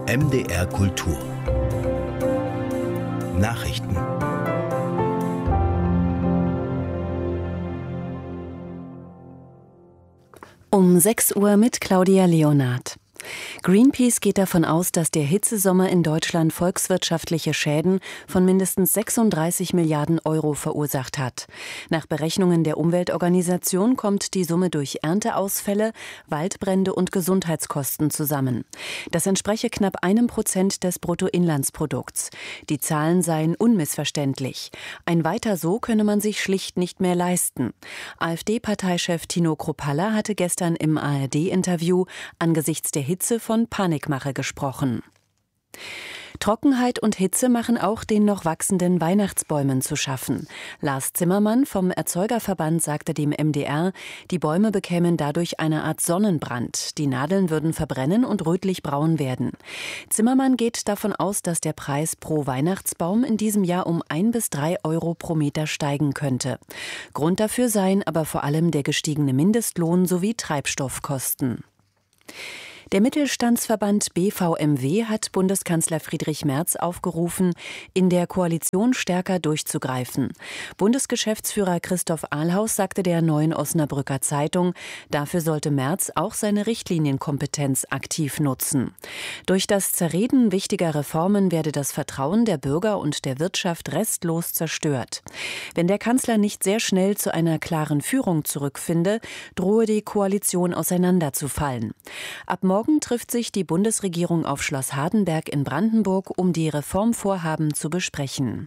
MDR Kultur Nachrichten. Um 6 Uhr mit Claudia Leonard. Greenpeace geht davon aus, dass der Hitzesommer in Deutschland volkswirtschaftliche Schäden von mindestens 36 Milliarden Euro verursacht hat. Nach Berechnungen der Umweltorganisation kommt die Summe durch Ernteausfälle, Waldbrände und Gesundheitskosten zusammen. Das entspreche knapp 1% des Bruttoinlandsprodukts. Die Zahlen seien unmissverständlich. Ein Weiter so könne man sich schlicht nicht mehr leisten. AfD-Parteichef Tino Kruppalla hatte gestern im ARD-Interview angesichts der Hitze von Panikmache gesprochen. Trockenheit und Hitze machen auch den noch wachsenden Weihnachtsbäumen zu schaffen. Lars Zimmermann vom Erzeugerverband sagte dem MDR, die Bäume bekämen dadurch eine Art Sonnenbrand. Die Nadeln würden verbrennen und rötlich-braun werden. Zimmermann geht davon aus, dass der Preis pro Weihnachtsbaum in diesem Jahr um 1 bis 3 Euro pro Meter steigen könnte. Grund dafür seien aber vor allem der gestiegene Mindestlohn sowie Treibstoffkosten. Der Mittelstandsverband BVMW hat Bundeskanzler Friedrich Merz aufgerufen, in der Koalition stärker durchzugreifen. Bundesgeschäftsführer Christoph Ahlhaus sagte der Neuen Osnabrücker Zeitung, dafür sollte Merz auch seine Richtlinienkompetenz aktiv nutzen. Durch das Zerreden wichtiger Reformen werde das Vertrauen der Bürger und der Wirtschaft restlos zerstört. Wenn der Kanzler nicht sehr schnell zu einer klaren Führung zurückfinde, drohe die Koalition auseinanderzufallen. Ab morgen trifft sich die Bundesregierung auf Schloss Hardenberg in Brandenburg, um die Reformvorhaben zu besprechen.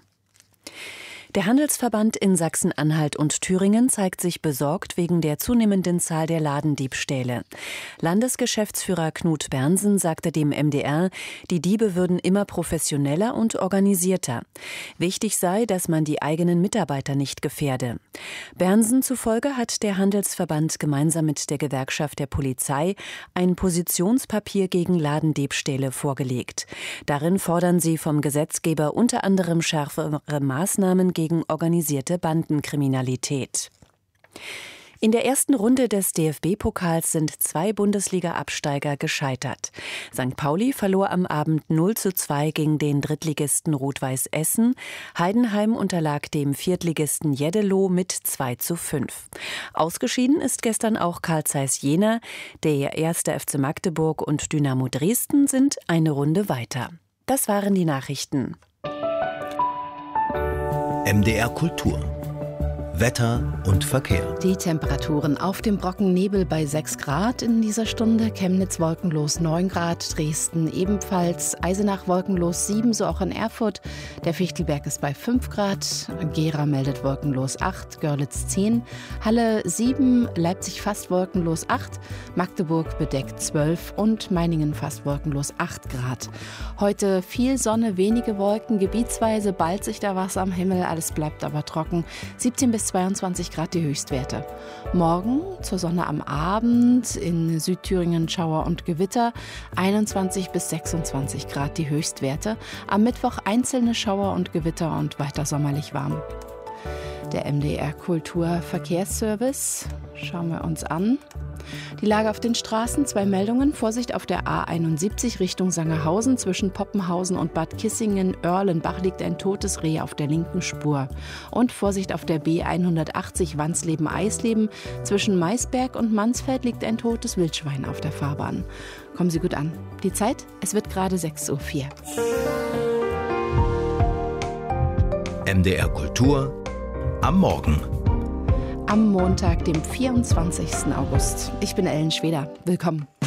Der Handelsverband in Sachsen-Anhalt und Thüringen zeigt sich besorgt wegen der zunehmenden Zahl der Ladendiebstähle. Landesgeschäftsführer Knut Bernsen sagte dem MDR, die Diebe würden immer professioneller und organisierter. Wichtig sei, dass man die eigenen Mitarbeiter nicht gefährde. Bernsen zufolge hat der Handelsverband gemeinsam mit der Gewerkschaft der Polizei ein Positionspapier gegen Ladendiebstähle vorgelegt. Darin fordern sie vom Gesetzgeber unter anderem schärfere Maßnahmen gegen organisierte Bandenkriminalität. In der ersten Runde des DFB-Pokals sind 2 Bundesliga-Absteiger gescheitert. St. Pauli verlor am Abend 0:2 gegen den Drittligisten Rot-Weiß Essen. Heidenheim unterlag dem Viertligisten Jeddelo mit 2:5. Ausgeschieden ist gestern auch Carl Zeiss Jena. Der 1. FC Magdeburg und Dynamo Dresden sind eine Runde weiter. Das waren die Nachrichten. MDR Kultur Wetter und Verkehr. Die Temperaturen auf dem Brocken Nebel bei 6 Grad in dieser Stunde, Chemnitz wolkenlos 9 Grad, Dresden ebenfalls, Eisenach wolkenlos 7, so auch in Erfurt. Der Fichtelberg ist bei 5 Grad, Gera meldet wolkenlos 8, Görlitz 10, Halle 7, Leipzig fast wolkenlos 8, Magdeburg bedeckt 12 und Meiningen fast wolkenlos 8 Grad. Heute viel Sonne, wenige Wolken, gebietsweise ballt sich da was am Himmel, alles bleibt aber trocken, 17 bis 22 Grad die Höchstwerte. Morgen zur Sonne am Abend, in Südthüringen Schauer und Gewitter, 21 bis 26 Grad die Höchstwerte. Am Mittwoch einzelne Schauer und Gewitter und weiter sommerlich warm. Der MDR Kultur Verkehrsservice, schauen wir uns an. Die Lage auf den Straßen, 2 Meldungen. Vorsicht auf der A71 Richtung Sangerhausen. Zwischen Poppenhausen und Bad Kissingen-Oerlenbach liegt ein totes Reh auf der linken Spur. Und Vorsicht auf der B180 Wansleben-Eisleben. Zwischen Maisberg und Mansfeld liegt ein totes Wildschwein auf der Fahrbahn. Kommen Sie gut an. Die Zeit? Es wird gerade 6:04 Uhr. MDR Kultur am Morgen. Am Montag, dem 24. August. Ich bin Ellen Schweder. Willkommen.